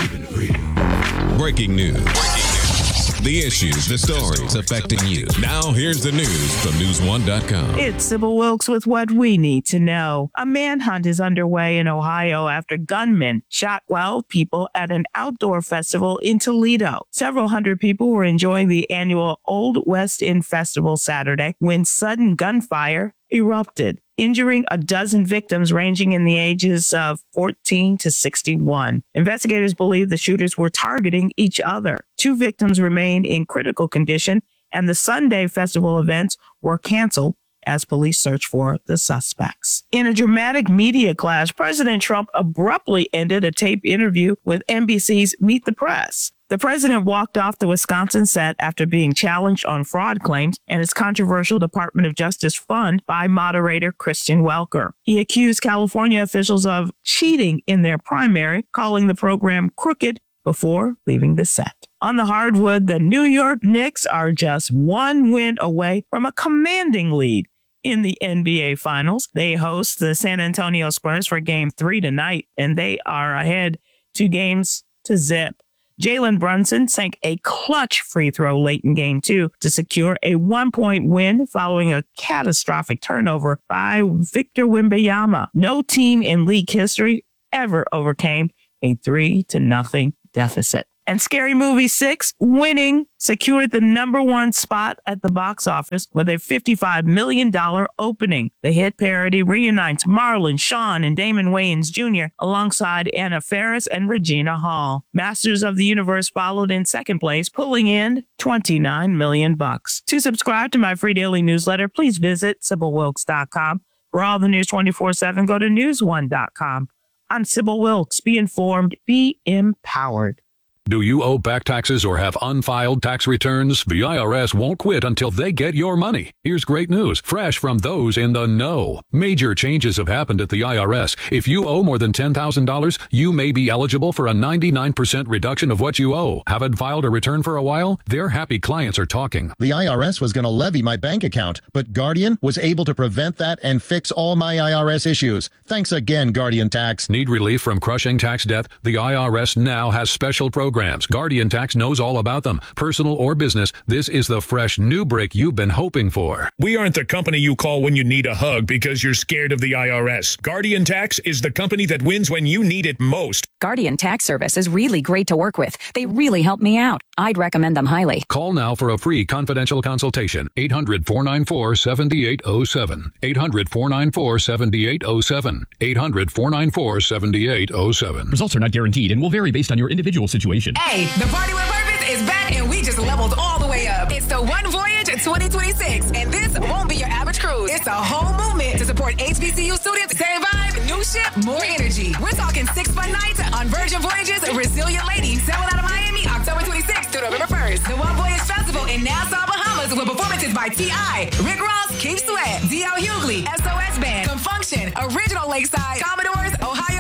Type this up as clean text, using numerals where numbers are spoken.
Breaking news. The issues, the stories affecting you. Now, here's the news from News1.com. It's Sybil Wilkes with what we need to know. A manhunt is underway in Ohio after gunmen shot 12 people at an outdoor festival in Toledo. Several hundred people were enjoying the annual Old West Inn Festival Saturday when sudden gunfire erupted, injuring a dozen victims ranging in the ages of 14 to 61. Investigators believe the shooters were targeting each other. 2 victims remain in critical condition, and the Sunday festival events were canceled as police search for the suspects. In a dramatic media clash, President Trump abruptly ended a taped interview with NBC's Meet the Press. The president walked off the Wisconsin set after being challenged on fraud claims and its controversial Department of Justice fund by moderator Kristen Welker. He accused California officials of cheating in their primary, calling the program crooked, before leaving the set. On the hardwood, the New York Knicks are just 1 win away from a commanding lead in the NBA Finals. They host the San Antonio Spurs for Game 3 tonight, and they are ahead 2 games to zip. Jalen Brunson sank a clutch free throw late in Game 2 to secure a 1-point win following a catastrophic turnover by Victor Wembanyama. No team in league history ever overcame a 3-0 deficit. And Scary Movie 6 winning secured the #1 spot at the box office with a $55 million opening. The hit parody reunites Marlon, Sean, and Damon Wayans Jr. alongside Anna Faris and Regina Hall. Masters of the Universe followed in second place, pulling in $29 million. To subscribe to my free daily newsletter, please visit SybilWilkes.com. For all the news 24/7, go to News1.com. I'm Sybil Wilkes. Be informed, be empowered. Do you owe back taxes or have unfiled tax returns? The IRS won't quit until they get your money. Here's great news, fresh from those in the know. Major changes have happened at the IRS. If you owe more than $10,000, you may be eligible for a 99% reduction of what you owe. Haven't filed a return for a while? Their happy clients are talking. The IRS was going to levy my bank account, but Guardian was able to prevent that and fix all my IRS issues. Thanks again, Guardian Tax. Need relief from crushing tax debt? The IRS now has special programs. Guardian Tax knows all about them. Personal or business, this is the fresh new break you've been hoping for. We aren't the company you call when you need a hug because you're scared of the IRS. Guardian Tax is the company that wins when you need it most. Guardian Tax Service is really great to work with. They really help me out. I'd recommend them highly. Call now for a free confidential consultation. 800-494-7807. 800-494-7807. 800-494-7807. Results are not guaranteed and will vary based on your individual situation. Hey, the Party with Purpose is back and we just leveled all the way up. It's the One Voyage 2026, and this won't be your average cruise. It's a whole movement to support HBCU students. Same vibe, new ship, more energy. We're talking 6 fun nights on Virgin Voyages, Resilient Lady, sailing out of Miami, October 26th through November 1st. The One Voyage Festival in Nassau, Bahamas, with performances by T.I., Rick Ross, Keith Sweat, D.L. Hughley, SOS Band, Confunction, Original Lakeside, Commodores, Ohio